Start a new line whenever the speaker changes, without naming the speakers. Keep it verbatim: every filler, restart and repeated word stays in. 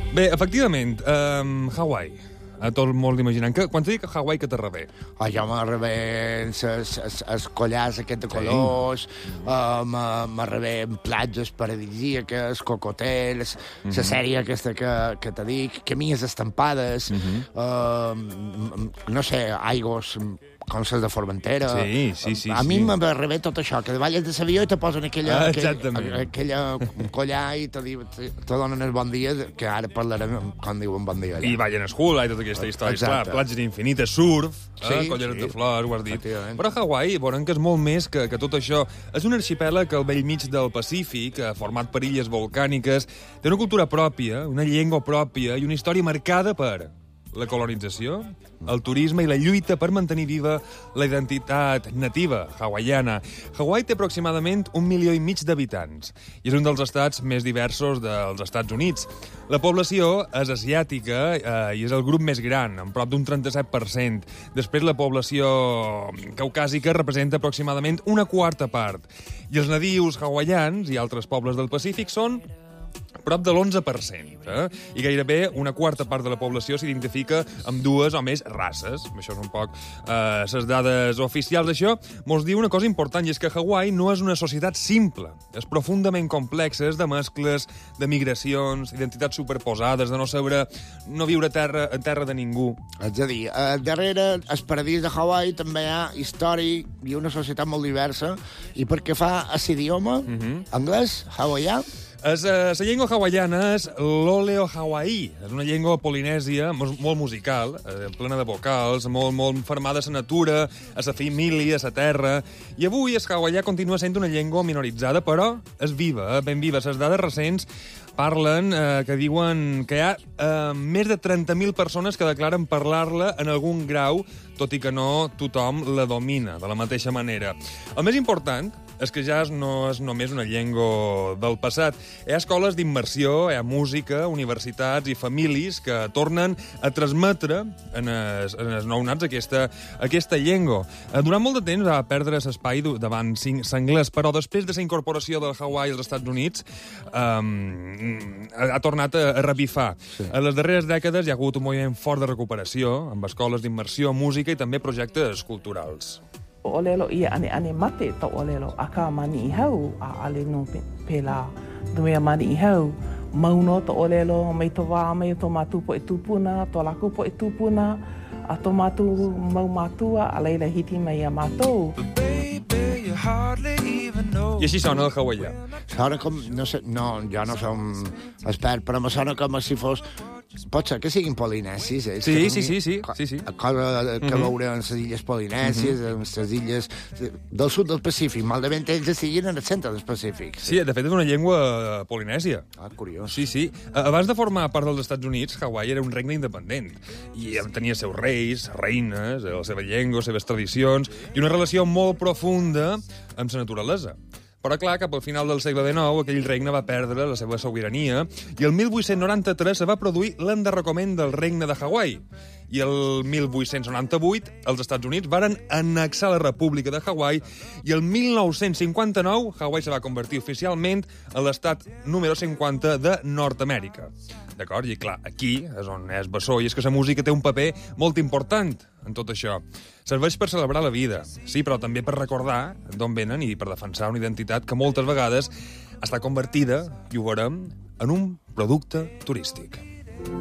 Bé, efectivament, um, Hawaii. A tot molt imaginant. Que, quan te dic Hawaii, que te rebé?
Oh, jo me rebé els collars aquest de colors, sí. uh, me, me rebé platges paradisíaques, cocotels, la mm -hmm. sèrie aquesta que, que te dic, camines estampades, mm -hmm. uh, no sé, aigües com les de Formentera.
Sí, sí, sí.
A mi
sí.
me rebé tot això, que balles de l'avió i te posen aquella,
ah,
aquella, aquella collar i te, te, te donen el bon dia, que ara parlarem com diuen bon dia allà.
I ballen escula i tota aquesta història. Clar, platges infinites, surf,
sí,
eh, colleres
sí.
de flors, ho has dit. Però Hawaii, veurem que és molt més que, que tot això. És un arxipèlag al bell mig del Pacífic, format per illes volcàniques, té una cultura pròpia, una llengua pròpia i una història marcada per la colonització, el turisme i la lluita per mantenir viva la identitat nativa hawaiana. Hawaii té aproximadament un milió i mig d'habitants i és un dels estats més diversos dels Estats Units. La població és asiàtica eh, i és el grup més gran, amb prop d'un trenta-set per cent. Després, la població caucàsica representa aproximadament una quarta part. I els nadius hawaians i altres pobles del Pacífic són prop de l'onze per cent, eh? I gairebé una quarta part de la població s'identifica amb dues o més races. Això és un poc eh, les dades oficials. Això mos diu una cosa important, i és que Hawaii no és una societat simple. És profundament complexa, és de mescles, de migracions, identitats superposades, de no saber no viure a terra, a terra de ningú.
És a dir, eh, darrere el paradís de Hawaii també hi ha història i una societat molt diversa, i perquè fa a l'idioma, mm -hmm. anglès, hawaià,
Es, uh, la llengua hawaiana és l'oleo hawaii. És una llengua polinèsia molt, molt musical, eh, plena de vocals, molt, molt fermada a la natura, a la família, a la terra. I avui el hawaià continua sent una llengua minoritzada, però és viva, eh, ben viva. Les dades recents parlen eh, que diuen que hi ha eh, més de trenta mil persones que declaren parlar-la en algun grau, tot i que no tothom la domina de la mateixa manera. El més important és que ja no és només una llengua del passat. Hi ha escoles d'immersió, hi ha música, universitats i famílies que tornen a transmetre en els, en els nounats aquesta, aquesta llengua. Durant molt de temps va perdre l'espai davant l'anglès, però després de la incorporació del Hawaii als Estats Units um, ha, ha tornat a, a revifar. Sí. En les darreres dècades hi ha hagut un moviment fort de recuperació, amb escoles d'immersió, música i també projectes culturals.
Olelo ia ane ane mate to olelo aka mani i hau a ale no pela dumea mani i hau mauno to olelo mai to wa mai to matu po itupuna to laku po itupuna a to matu mau matua a leila hiti mai a matou.
I així sona el hawaià.
Sona com, no sé, no, jo no som expert, però me sona com si fos... Pot ser que siguin polinesis, eh?
Sí, sí, sí, sí, sí, sí.
Cosa que veure en les illes polinèsies, en les illes del sud del Pacífic. Malament ells estiguin en el centre del Pacífic.
Sí, de fet és una llengua polinèsia.
Ah, curiós.
Sí, sí. Abans de formar part dels Estats Units, Hawaii era un regne independent. I tenia seus reis, reines, la seva llengua, les seves tradicions, i una relació molt profunda amb la naturalesa. Però, clar, cap al final del segle dinou, aquell regne va perdre la seva sobirania i el mil vuit-cents noranta-tres se va produir l'enderrocament del regne de Hawaii. I el mil vuit-cents noranta-vuit els Estats Units varen annexar la República de Hawaii i el mil nou-cents cinquanta-nou Hawaii se va convertir oficialment en l'estat número cinquanta de Nord-Amèrica. D'acord? I, clar, aquí és on és bessó, i és que la música té un paper molt important en tot això. Serveix per celebrar la vida, sí, però també per recordar d'on venen i per defensar una identitat que moltes vegades està convertida, i ho veurem, en un producte turístic.